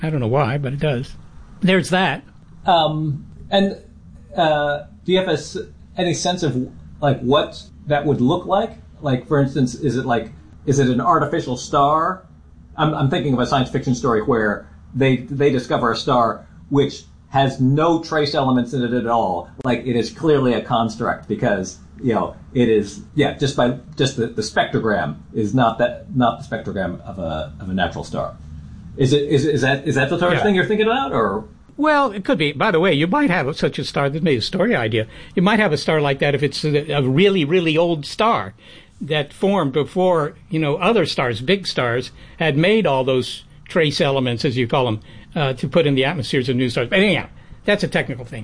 I don't know why, but it does. There's that. Do you have any sense of like what that would look like? Like, for instance, is it an artificial star? I'm thinking of a science fiction story where they discover a star which has no trace elements in it at all. Like, it is clearly a construct because, it is, just the spectrogram is not the spectrogram of a natural star. Is that the sort of thing you're thinking about, or? Well, it could be. By the way, you might have such a star. That made a story idea. You might have a star like that if it's a really, really old star that formed before, other stars, big stars, had made all those trace elements, as you call them, to put in the atmospheres of new stars. But anyhow, that's a technical thing.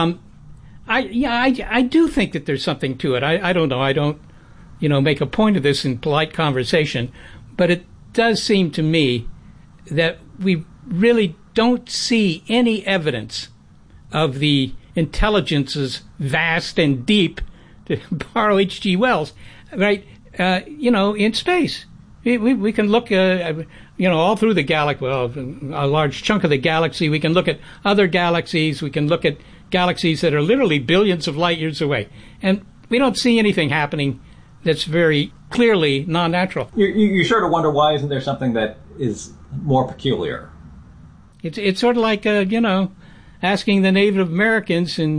I do think that there's something to it. I don't know. I don't, make a point of this in polite conversation, but it does seem to me that we really don't see any evidence of the intelligences vast and deep, to borrow H.G. Wells, right, in space. We can look, all through the galaxy, a large chunk of the galaxy. We can look at other galaxies. We can look at galaxies that are literally billions of light years away. And we don't see anything happening that's very clearly non-natural. You sort of wonder, why isn't there something that is more peculiar? It's sort of like, asking the Native Americans in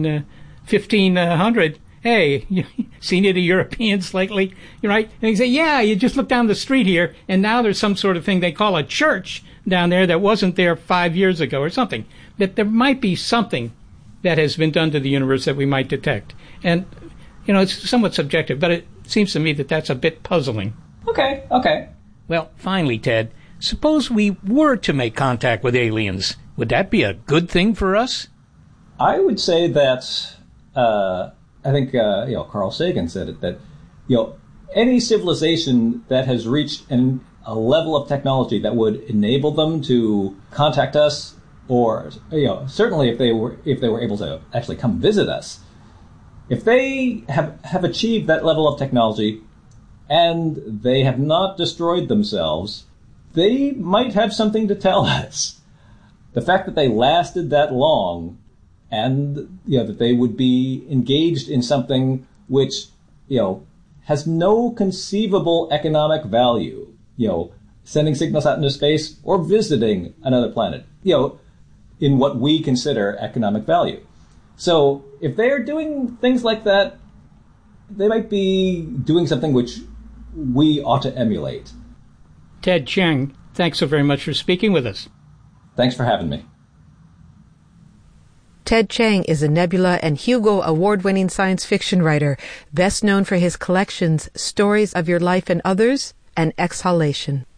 1500, hey, you seen any Europeans lately? Right? And they say, yeah, you just look down the street here, and now there's some sort of thing they call a church down there that wasn't there 5 years ago or something. That there might be something that has been done to the universe that we might detect. And, it's somewhat subjective, but it seems to me that that's a bit puzzling. Okay. Well, finally, Ted, suppose we were to make contact with aliens. Would that be a good thing for us? I would say that, I think, Carl Sagan said it, that, any civilization that has reached a level of technology that would enable them to contact us, or, certainly if they were able to actually come visit us, if they have achieved that level of technology and they have not destroyed themselves, they might have something to tell us. The fact that they lasted that long, and that they would be engaged in something which has no conceivable economic value, sending signals out into space or visiting another planet, in what we consider economic value. So if they are doing things like that, they might be doing something which we ought to emulate. Ted Chiang, thanks so very much for speaking with us. Thanks for having me. Ted Chiang is a Nebula and Hugo Award-winning science fiction writer, best known for his collections Stories of Your Life and Others and Exhalation.